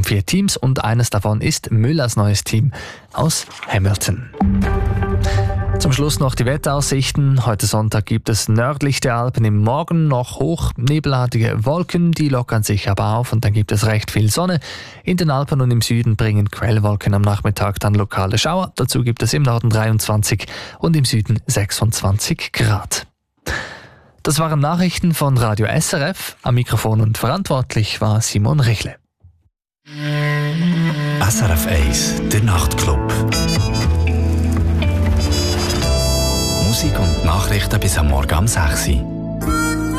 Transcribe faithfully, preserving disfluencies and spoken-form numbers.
vier Teams und eines davon ist Müllers neues Team aus Hamilton. Zum Schluss noch die Wetteraussichten. Heute Sonntag gibt es nördlich der Alpen im Morgen noch hochnebelartige Wolken, die lockern sich aber auf und dann gibt es recht viel Sonne. In den Alpen und im Süden bringen Quellwolken am Nachmittag dann lokale Schauer. Dazu gibt es im Norden dreiundzwanzig und im Süden sechsundzwanzig Grad. Das waren Nachrichten von Radio S R F. Am Mikrofon und verantwortlich war Simon Richle. S R F eins, der Nachtclub. Musik und Nachrichten bis am Morgen um sechs Uhr.